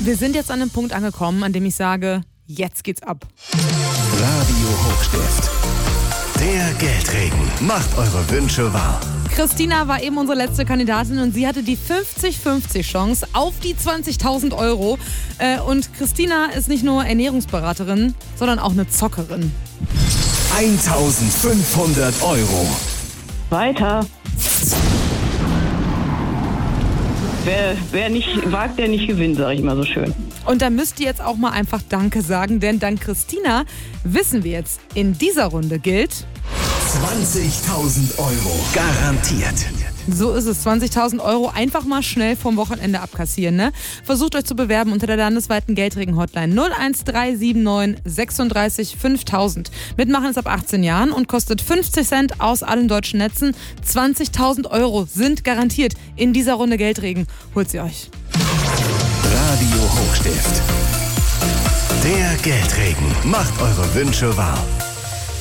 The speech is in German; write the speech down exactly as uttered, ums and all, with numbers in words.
Wir sind jetzt an einem Punkt angekommen, an dem ich sage, jetzt geht's ab. Radio Hochstift. Der Geldregen macht eure Wünsche wahr. Christina war eben unsere letzte Kandidatin und sie hatte die fünfzig fünfzig Chance auf die zwanzigtausend Euro. Äh, und Christina ist nicht nur Ernährungsberaterin, sondern auch eine Zockerin. eintausendfünfhundert Euro. Weiter. Wer, wer nicht wagt, der nicht gewinnt, sage ich mal so schön. Und da müsst ihr jetzt auch mal einfach Danke sagen, denn dank Christina wissen wir jetzt, in dieser Runde gilt zwanzigtausend Euro. Garantiert. So ist es, zwanzigtausend Euro einfach mal schnell vom Wochenende abkassieren. Ne? Versucht euch zu bewerben unter der landesweiten Geldregen-Hotline null eins drei sieben neun sechsunddreißig fünftausend. Mitmachen ist ab achtzehn Jahren und kostet fünfzig Cent aus allen deutschen Netzen. zwanzigtausend Euro sind garantiert. In dieser Runde Geldregen holt sie euch. Radio Hochstift. Der Geldregen macht eure Wünsche wahr.